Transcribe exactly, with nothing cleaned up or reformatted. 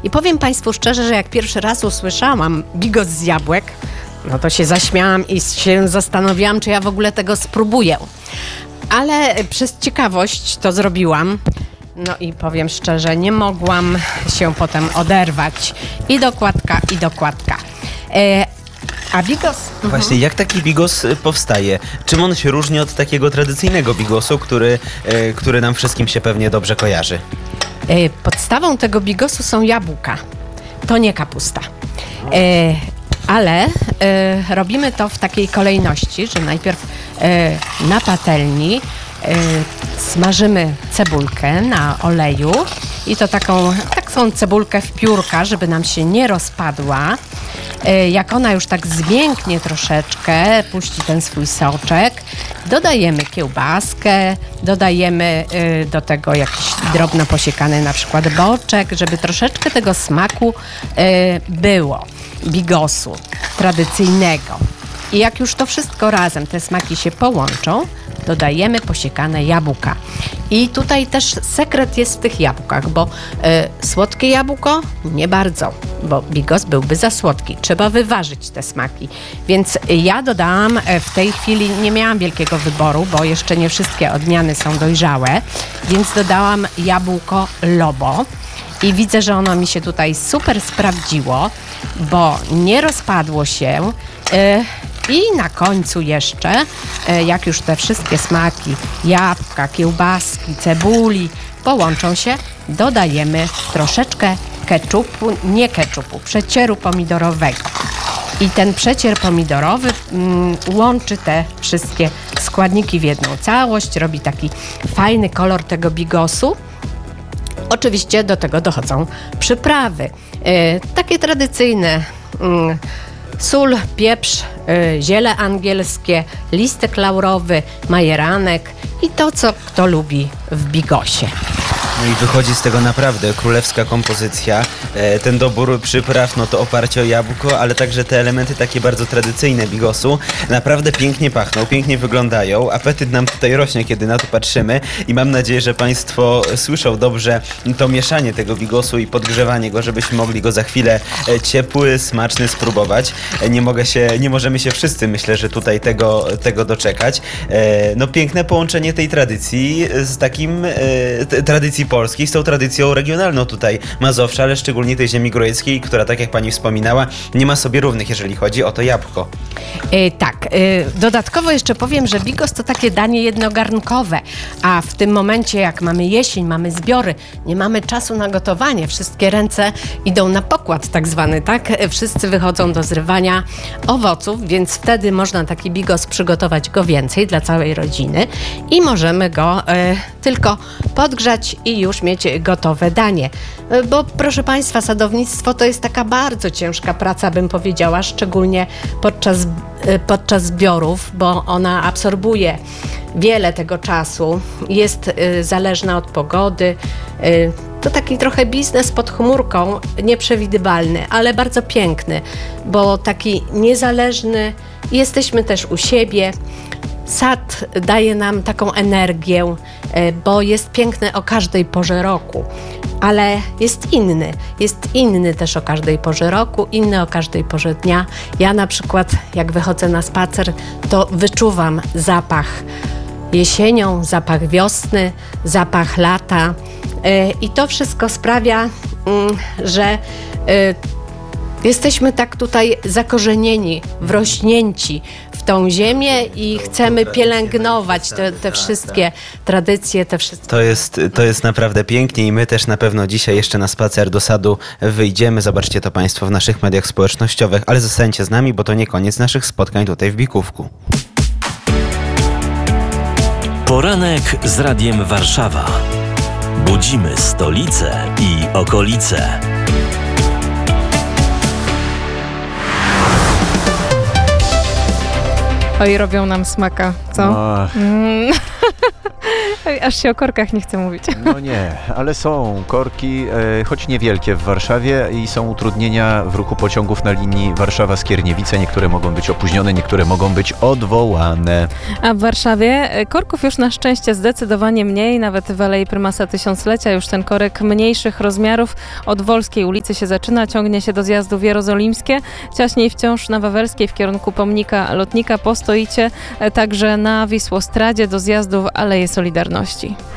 I powiem Państwu szczerze, że jak pierwszy raz usłyszałam bigos z jabłek, no to się zaśmiałam i się zastanawiałam, czy ja w ogóle tego spróbuję. Ale przez ciekawość to zrobiłam. No i powiem szczerze, nie mogłam się potem oderwać. I dokładka, i dokładka. E, a bigos... Właśnie, jak taki bigos y, powstaje? Czym on się różni od takiego tradycyjnego bigosu, który, y, który nam wszystkim się pewnie dobrze kojarzy? E, podstawą tego bigosu są jabłka. To nie kapusta. E, ale e, robimy to w takiej kolejności, że najpierw e, na patelni e, smażymy cebulkę na oleju i to taką, taką cebulkę w piórka, żeby nam się nie rozpadła. E, jak ona już tak zmięknie troszeczkę, puści ten swój soczek, dodajemy kiełbaskę, dodajemy e, do tego jakiś drobno posiekany na przykład boczek, żeby troszeczkę tego smaku e, było, bigosu tradycyjnego. I jak już to wszystko razem, te smaki się połączą, dodajemy posiekane jabłka. I tutaj też sekret jest w tych jabłkach, bo y, słodkie jabłko nie bardzo, bo bigos byłby za słodki. Trzeba wyważyć te smaki. Więc ja dodałam w tej chwili, nie miałam wielkiego wyboru, bo jeszcze nie wszystkie odmiany są dojrzałe, więc dodałam jabłko Lobo. I widzę, że ono mi się tutaj super sprawdziło, bo nie rozpadło się. Yy, I na końcu jeszcze, yy, jak już te wszystkie smaki, jabłka, kiełbaski, cebuli połączą się, dodajemy troszeczkę keczupu, nie keczupu, przecieru pomidorowego. I ten przecier pomidorowy mm, łączy te wszystkie składniki w jedną całość, robi taki fajny kolor tego bigosu. Oczywiście do tego dochodzą przyprawy, e, takie tradycyjne, mm, sól, pieprz, e, ziele angielskie, listek laurowy, majeranek i to, co kto lubi w bigosie. No i wychodzi z tego naprawdę królewska kompozycja. E, ten dobór przypraw, no to oparcie o jabłko, ale także te elementy takie bardzo tradycyjne bigosu naprawdę pięknie pachną, pięknie wyglądają. Apetyt nam tutaj rośnie, kiedy na to patrzymy i mam nadzieję, że Państwo słyszą dobrze to mieszanie tego bigosu i podgrzewanie go, żebyśmy mogli go za chwilę e, ciepły, smaczny spróbować. E, nie mogę się, nie możemy się wszyscy, myślę, że tutaj tego, tego doczekać. E, no piękne połączenie tej tradycji z takim e, t- tradycji polskiej, z tą tradycją regionalną tutaj Mazowsza, ale szczególnie tej ziemi grójeckiej, która, tak jak Pani wspominała, nie ma sobie równych, jeżeli chodzi o to jabłko. Yy, tak, yy, dodatkowo jeszcze powiem, że bigos to takie danie jednogarnkowe, a w tym momencie, jak mamy jesień, mamy zbiory, nie mamy czasu na gotowanie, wszystkie ręce idą na pokład tak zwany, tak? Wszyscy wychodzą do zrywania owoców, więc wtedy można taki bigos przygotować go więcej dla całej rodziny i możemy go yy, tylko podgrzać i już mieć gotowe danie. Bo proszę Państwa, sadownictwo to jest taka bardzo ciężka praca, bym powiedziała, szczególnie podczas, podczas zbiorów, bo ona absorbuje wiele tego czasu, jest y, zależna od pogody. Y, to taki trochę biznes pod chmurką, nieprzewidywalny, ale bardzo piękny, bo taki niezależny, jesteśmy też u siebie. Sad daje nam taką energię, bo jest piękny o każdej porze roku, ale jest inny. Jest inny też o każdej porze roku, inny o każdej porze dnia. Ja na przykład, jak wychodzę na spacer, to wyczuwam zapach jesienią, zapach wiosny, zapach lata i to wszystko sprawia, że jesteśmy tak tutaj zakorzenieni, wrośnięci w tą ziemię i chcemy pielęgnować te, te wszystkie tradycje, te wszystkie... To jest, to jest naprawdę pięknie i my też na pewno dzisiaj jeszcze na spacer do sadu wyjdziemy. Zobaczcie to Państwo w naszych mediach społecznościowych, ale zostańcie z nami, bo to nie koniec naszych spotkań tutaj w Bikówku. Poranek z Radiem Warszawa. Budzimy stolicę i okolice. Oj, robią nam smaka, co? O. Mm. Ej, aż się o korkach nie chce mówić. No nie, ale są korki, e, choć niewielkie w Warszawie i są utrudnienia w ruchu pociągów na linii Warszawa-Skierniewice. Niektóre mogą być opóźnione, niektóre mogą być odwołane. A w Warszawie korków już na szczęście zdecydowanie mniej, nawet w Alei Prymasa Tysiąclecia już ten korek mniejszych rozmiarów od Wolskiej ulicy się zaczyna, ciągnie się do zjazdów Jerozolimskie, ciaśniej wciąż na Wawelskiej w kierunku pomnika Lotnika. Postoicie także na Wisłostradzie do zjazdów Aleje Solidarności.